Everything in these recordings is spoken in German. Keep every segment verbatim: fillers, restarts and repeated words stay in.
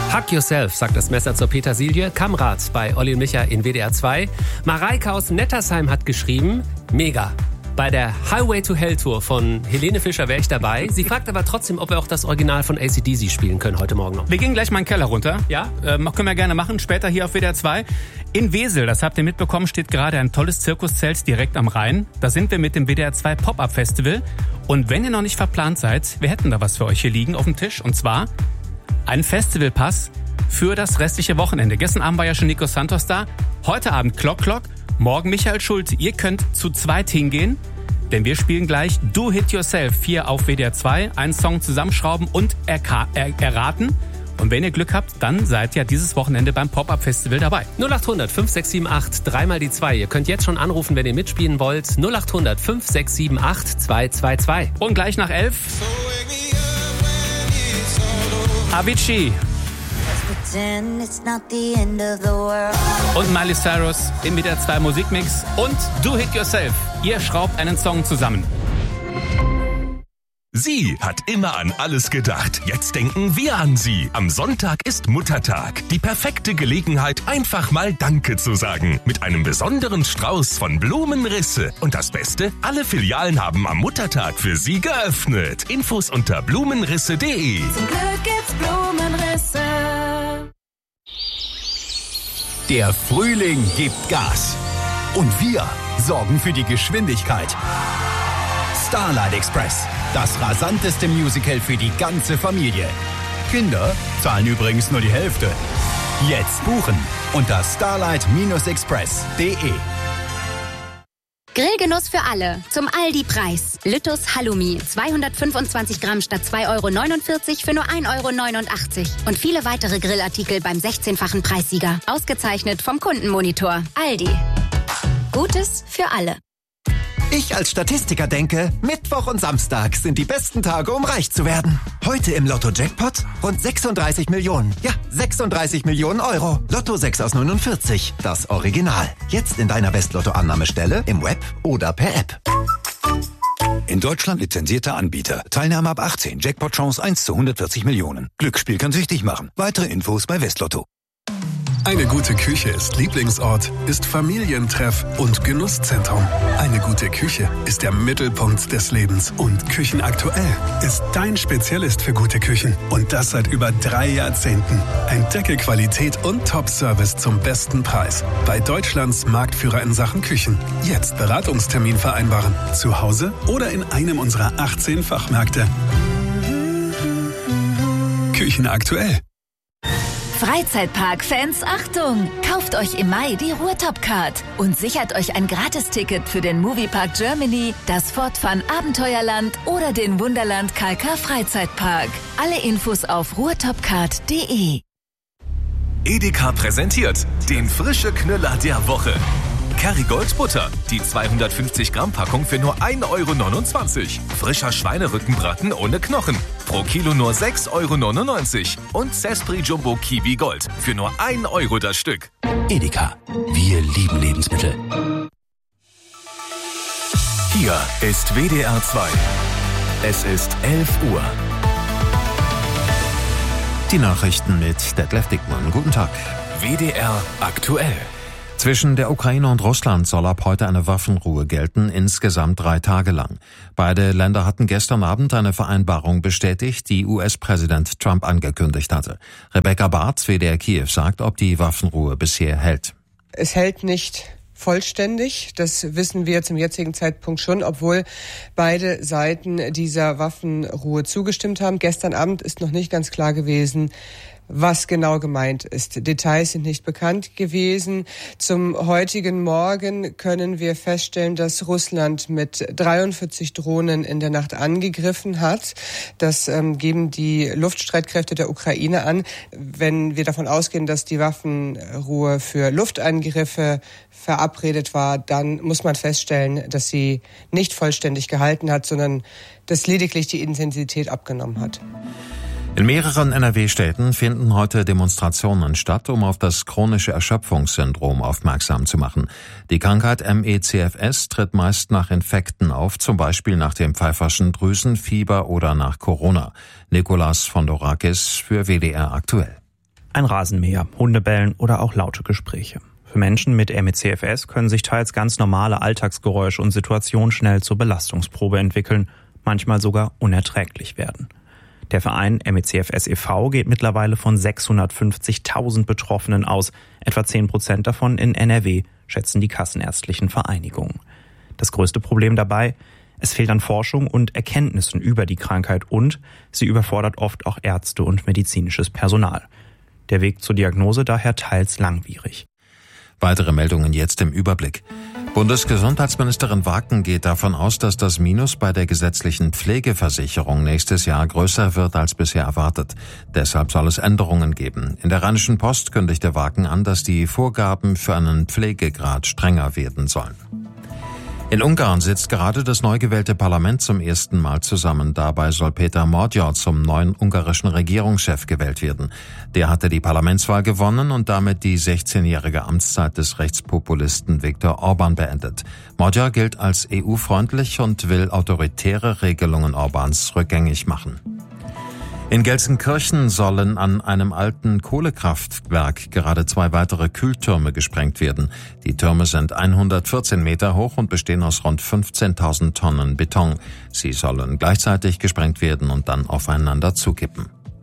Hug Yourself, sagt das Messer zur Petersilie. Kamrat bei Olli und Micha in W D R zwei. Mareike aus Nettersheim hat geschrieben, mega. Bei der Highway to Hell Tour von Helene Fischer wäre ich dabei. Sie fragt aber trotzdem, ob wir auch das Original von A C D C spielen können heute Morgen noch. Wir gehen gleich mal in den Keller runter. Ja? Ähm, können wir gerne machen, später hier auf W D R zwei. In Wesel, das habt ihr mitbekommen, steht gerade ein tolles Zirkuszelt direkt am Rhein. Da sind wir mit dem W D R zwei Pop-Up Festival. Und wenn ihr noch nicht verplant seid, wir hätten da was für euch hier liegen auf dem Tisch. Und zwar ein Festivalpass für das restliche Wochenende. Gestern Abend war ja schon Nico Santos da. Heute Abend Klock Klock. Morgen Michael Schulte. Ihr könnt zu zweit hingehen, denn wir spielen gleich Do Hit Yourself hier auf W D R zwei. Einen Song zusammenschrauben und erka- er- erraten. Und wenn ihr Glück habt, dann seid ihr dieses Wochenende beim Pop-Up-Festival dabei. null acht hundert fünf sechs sieben acht, dreimal die zwei. Ihr könnt jetzt schon anrufen, wenn ihr mitspielen wollt. null acht hundert fünf sechs sieben acht zwei zwei zwei. Und gleich nach elf Avicii und Miley Cyrus im W D R zwei Musikmix und Do Hit Yourself. Ihr schraubt einen Song zusammen. Sie hat immer an alles gedacht. Jetzt denken wir an sie. Am Sonntag ist Muttertag. Die perfekte Gelegenheit, einfach mal Danke zu sagen. Mit einem besonderen Strauß von Blumenrisse. Und das Beste, alle Filialen haben am Muttertag für Sie geöffnet. Infos unter blumenrisse punkt de. Zum Glück gibt's Blumenrisse. Der Frühling gibt Gas. Und wir sorgen für die Geschwindigkeit. Starlight Express. Das rasanteste Musical für die ganze Familie. Kinder zahlen übrigens nur die Hälfte. Jetzt buchen unter starlight express punkt de. Grillgenuss für alle. Zum Aldi-Preis. Lüttus Halloumi. zweihundertfünfundzwanzig Gramm statt zwei Euro neunundvierzig für nur ein Euro neunundachtzig. Und viele weitere Grillartikel beim sechzehnfachen Preissieger. Ausgezeichnet vom Kundenmonitor. Aldi. Gutes für alle. Ich als Statistiker denke, Mittwoch und Samstag sind die besten Tage, um reich zu werden. Heute im Lotto-Jackpot rund sechsunddreißig Millionen. Ja, sechsunddreißig Millionen Euro. Lotto sechs aus neunundvierzig. Das Original. Jetzt in deiner Westlotto-Annahmestelle, im Web oder per App. In Deutschland lizenzierter Anbieter. Teilnahme ab achtzehn. Jackpot-Chance eins zu hundertvierzig Millionen. Glücksspiel kann süchtig machen. Weitere Infos bei Westlotto. Eine gute Küche ist Lieblingsort, ist Familientreff und Genusszentrum. Eine gute Küche ist der Mittelpunkt des Lebens. Und Küchenaktuell ist dein Spezialist für gute Küchen. Und das seit über drei Jahrzehnten. Entdecke Qualität und Top-Service zum besten Preis. Bei Deutschlands Marktführer in Sachen Küchen. Jetzt Beratungstermin vereinbaren. Zu Hause oder in einem unserer achtzehn Fachmärkte. Küchenaktuell. Freizeitpark-Fans, Achtung! Kauft euch im Mai die Ruhrtop-Card und sichert euch ein Gratisticket für den Moviepark Germany, das Fort Fun Abenteuerland oder den Wunderland K K Freizeitpark. Alle Infos auf ruhrtopcard punkt de. Edeka präsentiert den frische Knüller der Woche. Kerrygold Butter, die zweihundertfünfzig Gramm Packung für nur ein Euro neunundzwanzig. Frischer Schweinerückenbraten ohne Knochen, pro Kilo nur sechs Euro neunundneunzig. Und Sespri Jumbo Kiwi Gold für nur ein Euro das Stück. Edeka. Wir lieben Lebensmittel. Hier ist W D R zwei. Es ist elf Uhr. Die Nachrichten mit Detlef Dickmann. Guten Tag. W D R aktuell. Zwischen der Ukraine und Russland soll ab heute eine Waffenruhe gelten, insgesamt drei Tage lang. Beide Länder hatten gestern Abend eine Vereinbarung bestätigt, die U S-Präsident Trump angekündigt hatte. Rebecca Barth, W D R Kiew, sagt, ob die Waffenruhe bisher hält. Es hält nicht vollständig, das wissen wir zum jetzigen Zeitpunkt schon, obwohl beide Seiten dieser Waffenruhe zugestimmt haben. Gestern Abend ist noch nicht ganz klar gewesen, was genau gemeint ist. Details sind nicht bekannt gewesen. Zum heutigen Morgen können wir feststellen, dass Russland mit dreiundvierzig Drohnen in der Nacht angegriffen hat. Das ähm, geben die Luftstreitkräfte der Ukraine an. Wenn wir davon ausgehen, dass die Waffenruhe für Luftangriffe verabredet war, dann muss man feststellen, dass sie nicht vollständig gehalten hat, sondern dass lediglich die Intensität abgenommen hat. In mehreren N R W-Städten finden heute Demonstrationen statt, um auf das chronische Erschöpfungssyndrom aufmerksam zu machen. Die Krankheit M E C F S tritt meist nach Infekten auf, zum Beispiel nach dem Pfeiferschen Drüsenfieber oder nach Corona. Nikolas Fondorakis für W D R aktuell. Ein Rasenmäher, Hundebellen oder auch laute Gespräche. Für Menschen mit M E C F S können sich teils ganz normale Alltagsgeräusche und Situationen schnell zur Belastungsprobe entwickeln, manchmal sogar unerträglich werden. Der Verein M E C F S e V geht mittlerweile von sechshundertfünfzigtausend Betroffenen aus, etwa zehn Prozent davon in N R W, schätzen die kassenärztlichen Vereinigungen. Das größte Problem dabei: Es fehlt an Forschung und Erkenntnissen über die Krankheit und sie überfordert oft auch Ärzte und medizinisches Personal. Der Weg zur Diagnose daher teils langwierig. Weitere Meldungen jetzt im Überblick. Bundesgesundheitsministerin Waken geht davon aus, dass das Minus bei der gesetzlichen Pflegeversicherung nächstes Jahr größer wird als bisher erwartet. Deshalb soll es Änderungen geben. In der Rheinischen Post kündigte Waken an, dass die Vorgaben für einen Pflegegrad strenger werden sollen. In Ungarn sitzt gerade das neu gewählte Parlament zum ersten Mal zusammen. Dabei soll Péter Magyar zum neuen ungarischen Regierungschef gewählt werden. Der hatte die Parlamentswahl gewonnen und damit die sechzehnjährige Amtszeit des Rechtspopulisten Viktor Orbán beendet. Magyar gilt als E U-freundlich und will autoritäre Regelungen Orbáns rückgängig machen. In Gelsenkirchen sollen an einem alten Kohlekraftwerk gerade zwei weitere Kühltürme gesprengt werden. Die Türme sind hundertvierzehn Meter hoch und bestehen aus rund fünfzehntausend Tonnen Beton. Sie sollen gleichzeitig gesprengt werden und dann aufeinander zukippen.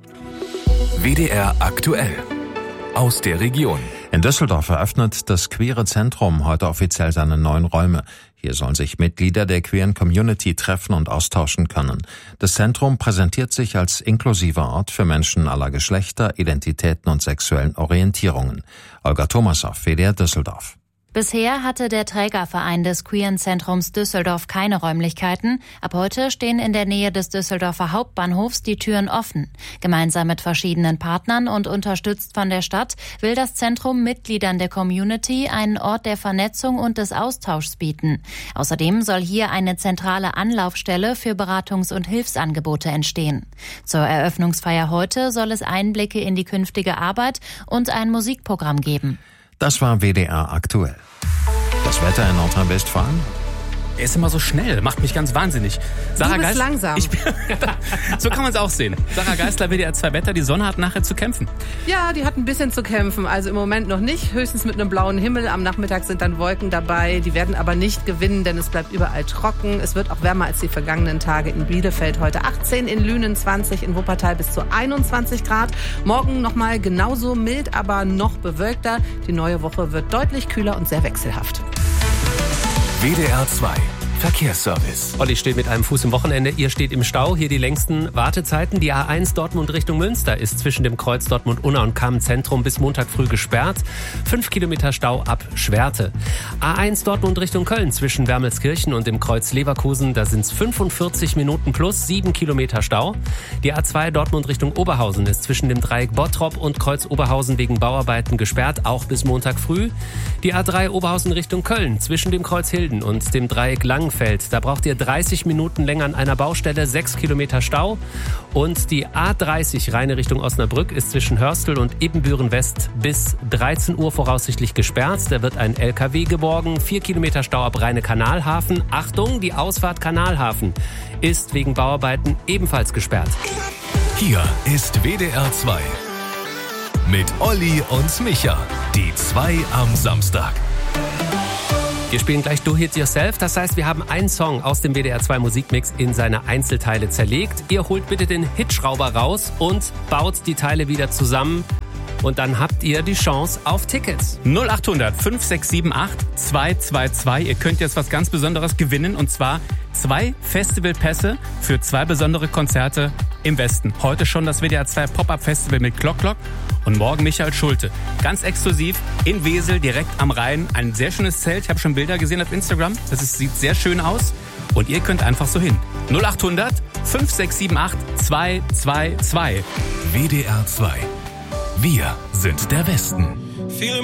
W D R aktuell aus der Region. In Düsseldorf eröffnet das Queere Zentrum heute offiziell seine neuen Räume. Hier sollen sich Mitglieder der queeren Community treffen und austauschen können. Das Zentrum präsentiert sich als inklusiver Ort für Menschen aller Geschlechter, Identitäten und sexuellen Orientierungen. Olga Thomasow, W D R Düsseldorf. Bisher hatte der Trägerverein des Queeren Zentrums Düsseldorf keine Räumlichkeiten. Ab heute stehen in der Nähe des Düsseldorfer Hauptbahnhofs die Türen offen. Gemeinsam mit verschiedenen Partnern und unterstützt von der Stadt will das Zentrum Mitgliedern der Community einen Ort der Vernetzung und des Austauschs bieten. Außerdem soll hier eine zentrale Anlaufstelle für Beratungs- und Hilfsangebote entstehen. Zur Eröffnungsfeier heute soll es Einblicke in die künftige Arbeit und ein Musikprogramm geben. Das war W D R aktuell. Das Wetter in Nordrhein-Westfalen? Er ist immer so schnell, macht mich ganz wahnsinnig. Sarah du bist Geisler, langsam. Ich, so kann man es auch sehen. Sarah Geisler, W D R zwei Wetter, die Sonne hat nachher zu kämpfen. Ja, die hat ein bisschen zu kämpfen. Also im Moment noch nicht, höchstens mit einem blauen Himmel. Am Nachmittag sind dann Wolken dabei. Die werden aber nicht gewinnen, denn es bleibt überall trocken. Es wird auch wärmer als die vergangenen Tage. In Bielefeld heute achtzehn, in Lünen zwanzig, in Wuppertal bis zu einundzwanzig Grad. Morgen nochmal genauso mild, aber noch bewölkter. Die neue Woche wird deutlich kühler und sehr wechselhaft. W D R zwei Verkehrsservice. Olli steht mit einem Fuß im Wochenende. Ihr steht im Stau. Hier die längsten Wartezeiten. Die A eins Dortmund Richtung Münster ist zwischen dem Kreuz Dortmund-Unna und Kamm-Zentrum bis Montag früh gesperrt. Fünf Kilometer Stau ab Schwerte. A eins Dortmund Richtung Köln zwischen Wermelskirchen und dem Kreuz Leverkusen. Da sind es fünfundvierzig Minuten plus sieben Kilometer Stau. Die A zwei Dortmund Richtung Oberhausen ist zwischen dem Dreieck Bottrop und Kreuz Oberhausen wegen Bauarbeiten gesperrt, auch bis Montag früh. Die A drei Oberhausen Richtung Köln zwischen dem Kreuz Hilden und dem Dreieck Langenfeld. Da braucht ihr dreißig Minuten länger an einer Baustelle, sechs Kilometer Stau. Und die A dreißig Rheine Richtung Osnabrück ist zwischen Hörstel und Ebenbüren West bis dreizehn Uhr voraussichtlich gesperrt. Da wird ein L K W geborgen, vier Kilometer Stau ab Rheine-Kanalhafen. Achtung, die Ausfahrt Kanalhafen ist wegen Bauarbeiten ebenfalls gesperrt. Hier ist W D R zwei mit Olli und Micha, die zwei am Samstag. Wir spielen gleich Do It Yourself. Das heißt, wir haben einen Song aus dem W D R zwei Musikmix in seine Einzelteile zerlegt. Ihr holt bitte den Hitschrauber raus und baut die Teile wieder zusammen. Und dann habt ihr die Chance auf Tickets. null achthundert fünf sechs sieben acht zwei zwei zwei. Ihr könnt jetzt was ganz Besonderes gewinnen. Und zwar zwei Festivalpässe für zwei besondere Konzerte im Westen. Heute schon das W D R zwei Pop-Up Festival mit Glock Glock. Und morgen Michael Schulte. Ganz exklusiv in Wesel, direkt am Rhein. Ein sehr schönes Zelt. Ich habe schon Bilder gesehen auf Instagram. Das ist, sieht sehr schön aus. Und ihr könnt einfach so hin. null achthundert fünf sechs sieben acht zwei zwei zwei. W D R zwei. Wir sind der Westen.